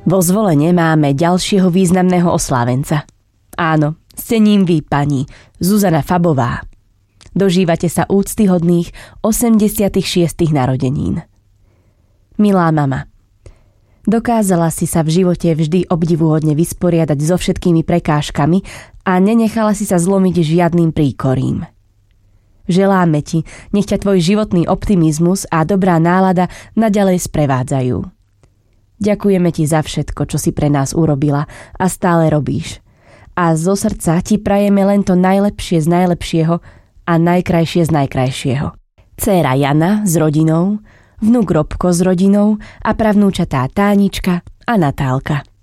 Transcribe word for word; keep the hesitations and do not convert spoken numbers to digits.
Vo Zvolene máme ďalšieho významného oslávenca. Áno, ste ním vy, pani Zuzana Fabová. Dožívate sa úctyhodných osemdesiatych šiestich narodenín. Milá mama, dokázala si sa v živote vždy obdivuhodne vysporiadať so všetkými prekážkami a nenechala si sa zlomiť žiadnym príkorím. Želáme ti, nech ťa tvoj životný optimizmus a dobrá nálada naďalej sprevádzajú. Ďakujeme ti za všetko, čo si pre nás urobila a stále robíš. A zo srdca ti prajeme len to najlepšie z najlepšieho a najkrajšie z najkrajšieho. Dcéra Jana s rodinou, vnuk Robko s rodinou a pravnúčatá Tánička a Natálka.